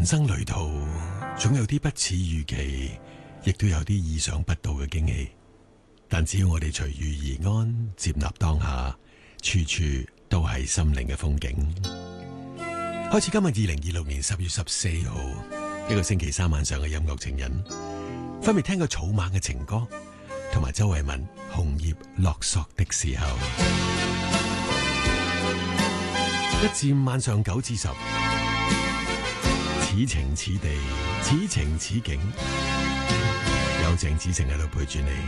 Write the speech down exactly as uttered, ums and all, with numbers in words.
人生旅途總有啲不似預期，亦都有啲意想不到嘅驚喜。但只要我哋隨遇而安，接納當下，處處都係心靈嘅風景。開始今日二零二六年十月十四號一個星期三晚上嘅音樂情人，分別聽過草蜢嘅情歌，同埋周慧敏紅葉落索的時候。一至五晚上九至十，此情此地，此情此景，有鄭子誠喺度陪住你。